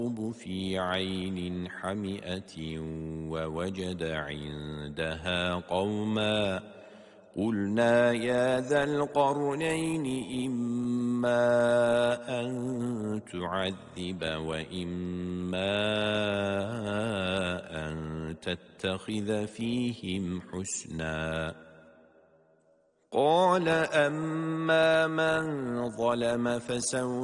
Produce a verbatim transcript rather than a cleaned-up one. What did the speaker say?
في عين حمئة ووجد عندها قوما قلنا يا ذا القرنين إما أن تعذب وإما أن تتخذ فيهم حسنا قال أما من ظلم فسوف